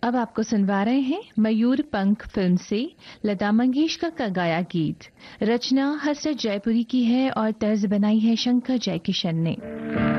अब आपको सुनवा रहे हैं मयूर पंख फिल्म से लता मंगेशकर का गाया गीत। रचना हसरत जयपुरी की है और तर्ज बनाई है शंकर जयकिशन ने।